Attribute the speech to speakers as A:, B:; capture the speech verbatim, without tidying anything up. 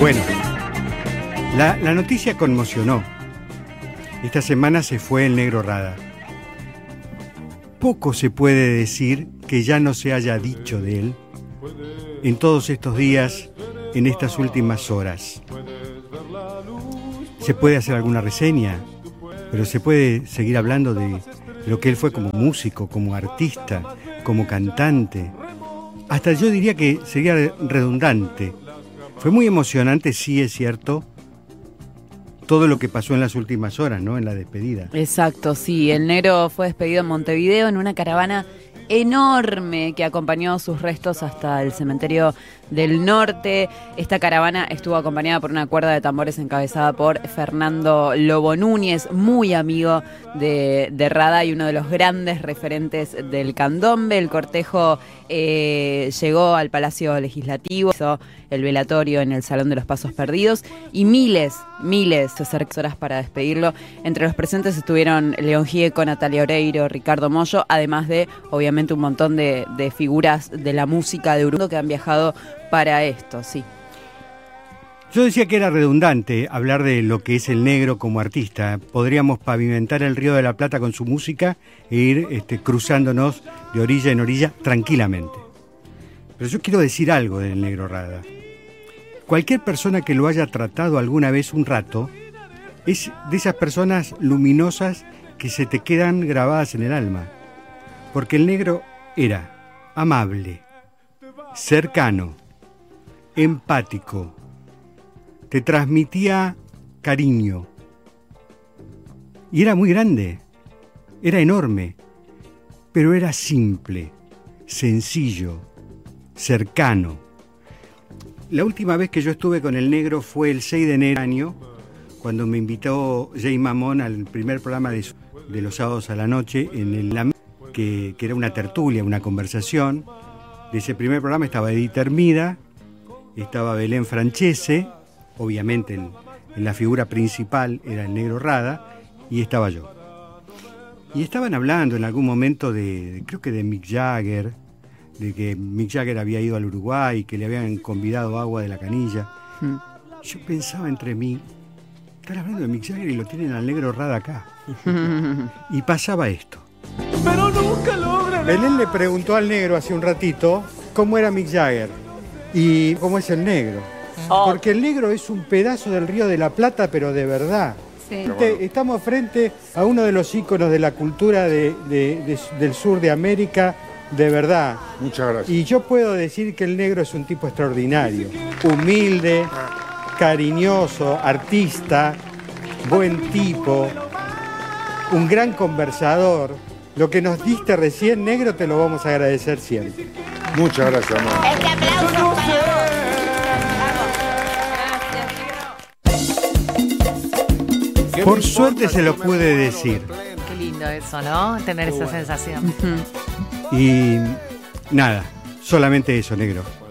A: Bueno, la, la noticia conmocionó. Esta semana se fue el Negro Rada. Poco se puede decir que ya no se haya dicho de él en todos estos días, en estas últimas horas. Se puede hacer alguna reseña, pero se puede seguir hablando de lo que él fue como músico, como artista, como cantante. Hasta yo diría que sería redundante. Fue muy emocionante, sí es cierto, todo lo que pasó en las últimas horas, ¿no? En la despedida.
B: Exacto, sí. El Negro fue despedido en Montevideo en una caravana enorme que acompañó sus restos hasta el cementerio del norte. Esta caravana estuvo acompañada por una cuerda de tambores encabezada por Fernando Lobo Núñez, muy amigo de, de Rada y uno de los grandes referentes del candombe. El cortejo eh, llegó al Palacio Legislativo, hizo el velatorio en el Salón de los Pasos Perdidos y miles, miles se acercaron horas para despedirlo. Entre los presentes estuvieron León Gieco, Natalia Oreiro, Ricardo Mollo, además de, obviamente, un montón de, de figuras de la música de Uruguay que han viajado para esto, sí.
A: Yo decía que era redundante hablar de lo que es el Negro como artista. Podríamos pavimentar el Río de la Plata con su música e ir este, cruzándonos de orilla en orilla tranquilamente. Pero yo quiero decir algo del Negro Rada. Cualquier persona que lo haya tratado alguna vez un rato es de esas personas luminosas que se te quedan grabadas en el alma. Porque el Negro era amable, cercano, empático, te transmitía cariño. Y era muy grande, era enorme, pero era simple, sencillo, cercano. La última vez que yo estuve con el Negro fue el seis de enero año, cuando me invitó Jay Mamón al primer programa de, de los sábados a la noche, en el que, que era una tertulia, una conversación. De ese primer programa estaba Edith Hermida, estaba Belén Francese, obviamente en, en la figura principal era el Negro Rada, y estaba yo. Y estaban hablando en algún momento de, de creo que de Mick Jagger, de que Mick Jagger había ido al Uruguay y que le habían convidado agua de la canilla. Hmm. Yo pensaba entre mí, están hablando de Mick Jagger y lo tienen al Negro Rada acá. Y pasaba esto.
C: Pero nunca logran.
A: Belén le preguntó al Negro hace un ratito cómo era Mick Jagger y cómo es el Negro. Oh. Porque el Negro es un pedazo del Río de la Plata, pero de verdad. Sí. Bueno. Estamos frente a uno de los íconos de la cultura de, de, de, del sur de América, de verdad.
C: Muchas gracias.
A: Y yo puedo decir que el Negro es un tipo extraordinario, humilde, cariñoso, artista, buen tipo, un gran conversador. Lo que nos diste recién, Negro, te lo vamos a agradecer siempre.
C: Muchas gracias, amor.
D: Este aplauso
A: para... Por suerte se lo pude decir.
E: Qué lindo eso, ¿no? Tener esa sensación.
A: Y nada, solamente eso, Negro.